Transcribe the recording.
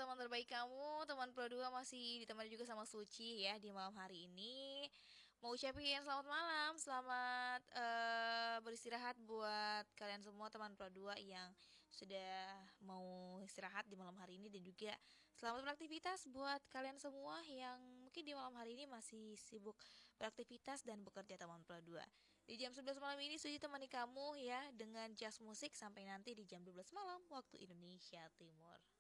teman terbaik kamu, teman Pro 2 masih ditemani juga sama Suci ya di malam hari ini. Mau ucapin selamat malam, selamat beristirahat buat kalian semua teman Pro 2 yang sudah mau istirahat di malam hari ini, dan juga selamat beraktivitas buat kalian semua yang mungkin di malam hari ini masih sibuk beraktivitas dan bekerja teman Pro 2. Di jam 11 malam ini Suci temani kamu ya dengan jazz musik sampai nanti di jam 12 malam waktu Indonesia Timur.